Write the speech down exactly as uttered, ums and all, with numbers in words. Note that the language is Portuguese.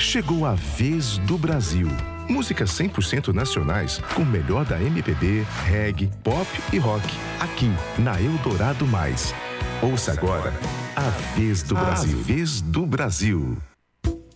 Chegou a vez do Brasil. Músicas cem por cento nacionais com o melhor da M P B, reggae, pop e rock. Aqui na Eldorado Mais. Ouça agora a Vez do Brasil. A Vez do Brasil.